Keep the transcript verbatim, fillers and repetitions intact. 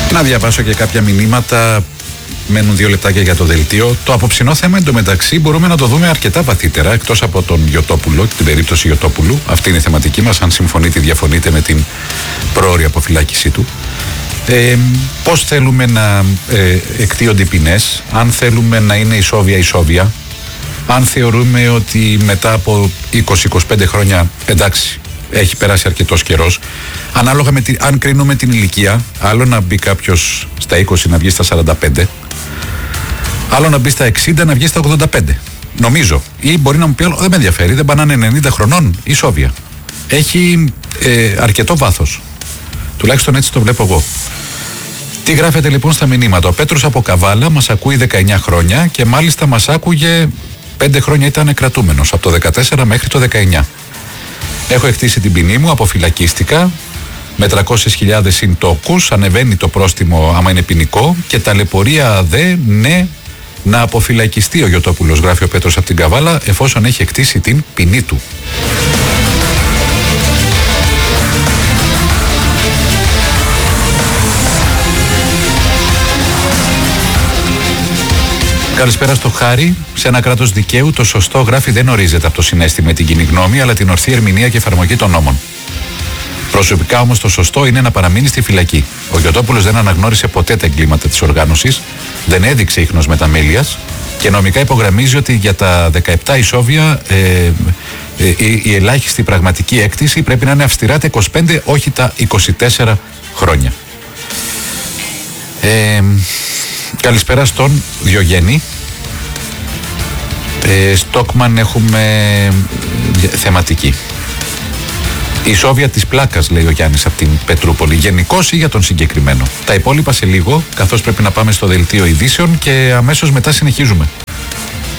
Να διαβάσω και κάποια μηνύματα. Μένουν δύο λεπτάκια για το δελτίο. Το απόψινό θέμα εντωμεταξύ μπορούμε να το δούμε αρκετά βαθύτερα, εκτός από τον Γιωτόπουλο, την περίπτωση Γιωτόπουλου. Αυτή είναι η θεματική μας. Αν συμφωνείτε ή διαφωνείτε με την πρόωρη αποφυλάκησή του. Ε, πώς θέλουμε να ε, εκτείονται οι ποινές, αν θέλουμε να είναι ισόβια ισόβια, αν θεωρούμε ότι μετά από είκοσι με είκοσι πέντε χρόνια, εντάξει, έχει περάσει αρκετός καιρός, ανάλογα με την, αν κρίνουμε την ηλικία, άλλο να μπει κάποιος στα είκοσι να βγει στα σαράντα πέντε, άλλο να μπει στα εξήντα να βγει στα ογδόντα πέντε. Νομίζω. Ή μπορεί να μου πει άλλο, δεν με ενδιαφέρει, δεν πάνε ενενήντα χρονών, ισόβια. Έχει ε, αρκετό βάθος. Τουλάχιστον έτσι το βλέπω εγώ. Τι γράφετε λοιπόν στα μηνύματα? Ο Πέτρος από Καβάλα μας ακούει δεκαεννιά χρόνια και μάλιστα μας άκουγε πέντε χρόνια, ήταν κρατούμενος από το δεκατέσσερα μέχρι το δεκαεννιά. Έχω εκτίσει την ποινή μου, αποφυλακίστηκα με τριακόσιες χιλιάδες συν τόκους, ανεβαίνει το πρόστιμο άμα είναι ποινικό και ταλαιπωρία δε, ναι, να αποφυλακιστεί ο Γιωτόπουλος, γράφει ο Πέτρος από την Καβάλα, εφόσον έχει εκτίσει την ποινή του. Καλησπέρα στο Χάρη. Σε ένα κράτος δικαίου το σωστό, γράφει, δεν ορίζεται από το συναίσθημα ή την κοινή γνώμη, αλλά την ορθή ερμηνεία και εφαρμογή των νόμων. Προσωπικά όμως το σωστό είναι να παραμείνει στη φυλακή. Ο Γιωτόπουλος δεν αναγνώρισε ποτέ τα εγκλήματα της οργάνωσης, δεν έδειξε ίχνος μεταμέλειας και νομικά υπογραμμίζει ότι για τα δεκαεπτά ισόβια ε, ε, η, η ελάχιστη πραγματική έκτηση πρέπει να είναι αυστηρά τα είκοσι πέντε, όχι τα είκοσι τέσσερα χρόνια. Ε, Καλησπέρα στον Διογέννη. Ε, Στόκμαν έχουμε θεματική. Η ισόβια της πλάκας, λέει ο Γιάννης από την Πετρούπολη. Γενικώς ή για τον συγκεκριμένο? Τα υπόλοιπα σε λίγο, καθώς πρέπει να πάμε στο δελτίο ειδήσεων και αμέσως μετά συνεχίζουμε.